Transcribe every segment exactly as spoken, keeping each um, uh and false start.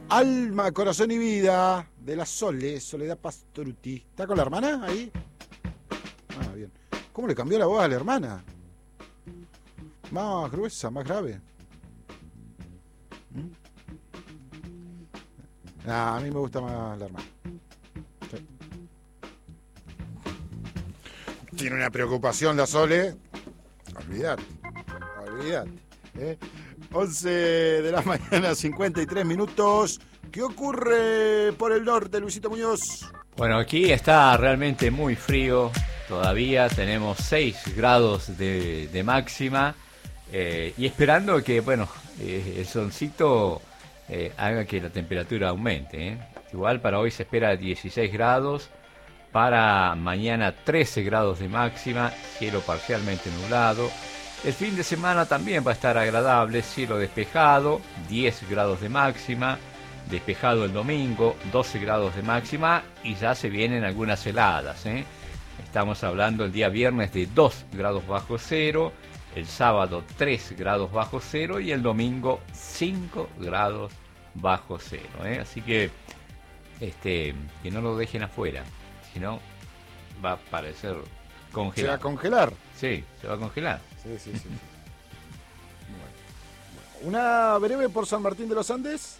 Alma, Corazón y Vida, de la Sole, Soledad Pastoruti. ¿Está con la hermana ahí? Ah, bien. ¿Cómo le cambió la voz a la hermana? Más gruesa, más grave. ¿Mm? Ah, a mí me gusta más la hermana. Sí. Tiene una preocupación la Sole. Olvídate, olvídate. ¿eh? once de la mañana, cincuenta y tres minutos. ¿Qué ocurre por el norte, Luisito Muñoz? Bueno, aquí está realmente muy frío. Todavía tenemos seis grados de, de máxima. Eh, y esperando que, bueno, eh, el solcito eh, haga que la temperatura aumente. ¿eh? Igual para hoy se espera dieciséis grados. Para mañana trece grados de máxima. Cielo parcialmente nublado. El fin de semana también va a estar agradable, cielo despejado, diez grados de máxima, despejado el domingo, doce grados de máxima y ya se vienen algunas heladas. ¿eh? Estamos hablando el día viernes de dos grados bajo cero, el sábado tres grados bajo cero y el domingo cinco grados bajo cero. ¿eh? Así que, este, que no lo dejen afuera, si no va a parecer congelado. ¿Se va a congelar? Sí, se va a congelar. Sí, sí, sí. Bueno. ¿Una breve por San Martín de los Andes?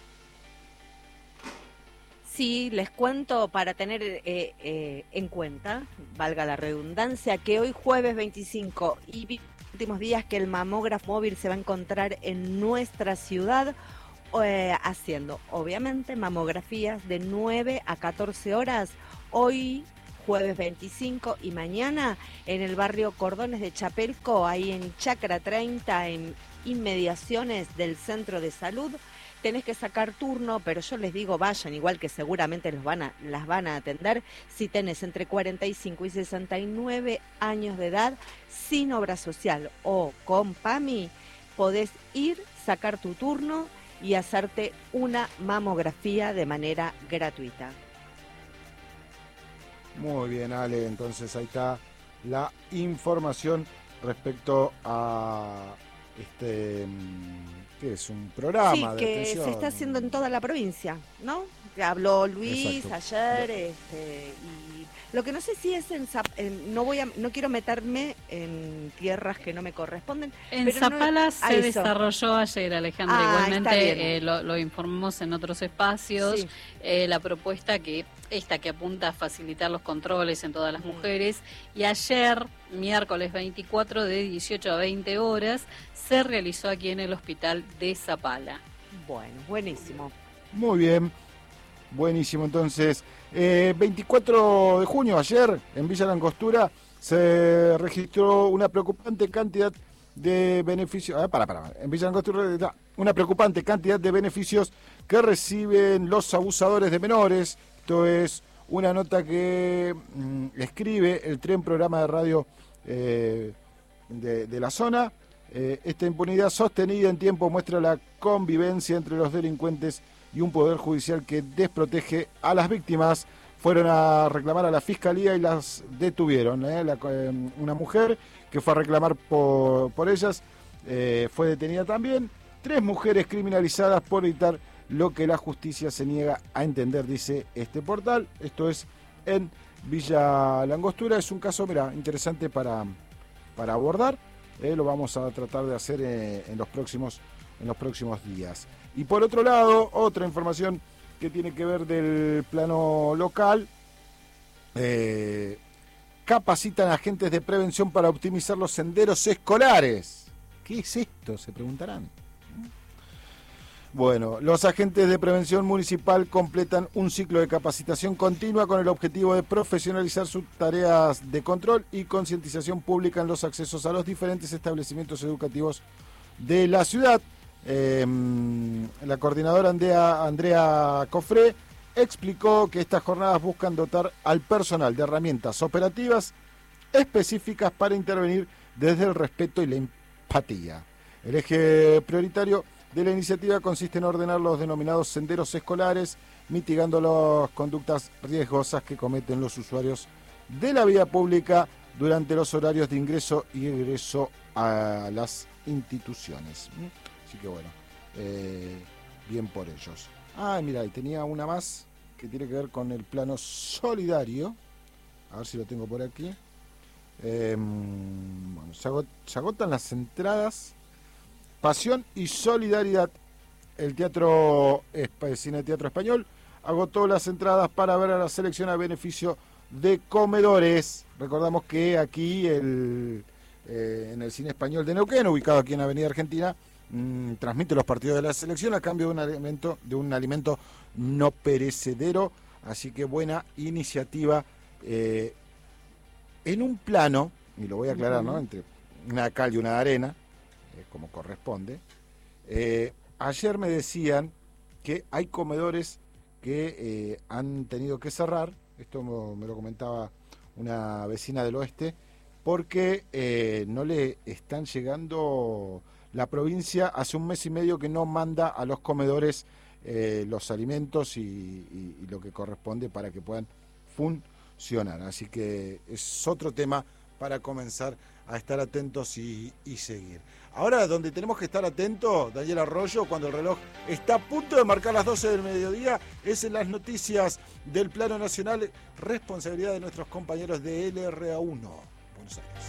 Sí, les cuento para tener eh, eh, en cuenta, valga la redundancia, que hoy jueves veinticinco y últimos días que el mamógrafo móvil se va a encontrar en nuestra ciudad eh, haciendo, obviamente, mamografías de nueve a catorce horas. Hoy jueves veinticinco y mañana en el barrio Cordones de Chapelco, ahí en Chacra treinta, en inmediaciones del centro de salud. Tenés que sacar turno, pero yo les digo vayan, igual que seguramente los van a, las van a atender, si tenés entre cuarenta y cinco y sesenta y nueve años de edad, sin obra social o con PAMI, podés ir, sacar tu turno y hacerte una mamografía de manera gratuita. Muy bien, Ale, entonces ahí está la información respecto a este, ¿qué es? Un programa sí, de que atención. se está haciendo en toda la provincia, ¿no? Que habló Luis Exacto. ayer, este, y lo que no sé si es en, Zap- en no voy a, no quiero meterme en tierras que no me corresponden. En pero Zapala no, se ah, eso. desarrolló ayer, Alejandra, Ah, igualmente eh, lo, lo informamos en otros espacios, Sí. eh, la propuesta que esta que apunta a facilitar los controles en todas las mujeres, y ayer, miércoles veinticuatro, de dieciocho a veinte horas, se realizó aquí en el hospital de Zapala. Bueno, buenísimo. Muy bien, buenísimo. Entonces, eh, veinticuatro de junio, ayer, en Villa Langostura, se registró una preocupante cantidad de beneficios. Ah, para, para, en Villa Langostura, una preocupante cantidad de beneficios que reciben los abusadores de menores. Esto es una nota que mmm, escribe el Tren, programa de radio eh, de, de la zona. Eh, esta impunidad sostenida en tiempo muestra la convivencia entre los delincuentes y un poder judicial que desprotege a las víctimas. Fueron a reclamar a la fiscalía y las detuvieron. ¿eh? La, eh, una mujer que fue a reclamar por, por ellas eh, fue detenida también. Tres mujeres criminalizadas por evitar lo que la justicia se niega a entender, dice este portal. Esto es en Villa Langostura. Es un caso, mira, interesante para, para abordar. Eh, lo vamos a tratar de hacer eh, en los próximos en los próximos días. Y por otro lado, otra información que tiene que ver del plano local. Eh, capacitan agentes de prevención para optimizar los senderos escolares. ¿Qué es esto? Se preguntarán. Bueno, los agentes de prevención municipal completan un ciclo de capacitación continua con el objetivo de profesionalizar sus tareas de control y concientización pública en los accesos a los diferentes establecimientos educativos de la ciudad. Eh, la coordinadora Andrea, Andrea Cofré explicó que estas jornadas buscan dotar al personal de herramientas operativas específicas para intervenir desde el respeto y la empatía. El eje prioritario de la iniciativa consiste en ordenar los denominados senderos escolares, mitigando las conductas riesgosas que cometen los usuarios de la vía pública durante los horarios de ingreso y egreso a las instituciones. Así que bueno, eh, bien por ellos. Ah, mira, y tenía una más que tiene que ver con el plano solidario. A ver si lo tengo por aquí. Eh, bueno, se, agot, se agotan las entradas. Pasión y Solidaridad. El teatro el Cine Teatro Español agotó las entradas para ver a la selección a beneficio de comedores. Recordamos que aquí el, eh, en el Cine Español de Neuquén, ubicado aquí en Avenida Argentina, mmm, transmite los partidos de la selección a cambio de un alimento, de un alimento no perecedero. Así que buena iniciativa. Eh, en un plano, y lo voy a aclarar, ¿no? Entre una cal y una arena, eh, como corresponde. Eh, ayer me decían que hay comedores que eh, han tenido que cerrar. Esto me, me lo comentaba una vecina del oeste, porque eh, no le están llegando. La provincia hace un mes y medio que no manda a los comedores eh, los alimentos y, y, y lo que corresponde para que puedan funcionar. Así que es otro tema para comenzar a estar atentos y, y seguir. Ahora, donde tenemos que estar atentos, Daniel Arroyo, cuando el reloj está a punto de marcar las doce del mediodía, es en las noticias del plano nacional, responsabilidad de nuestros compañeros de L R A uno, Buenos Aires.